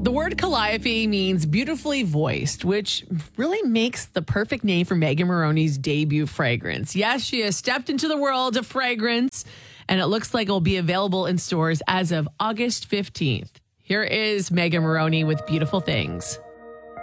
The word calliope means beautifully voiced, which really makes the perfect name for Megan Moroney's debut fragrance. Yes, she has stepped into the world of fragrance, and it looks like it'll be available in stores as of August 15th. Here is Megan Moroney with Beautiful Things.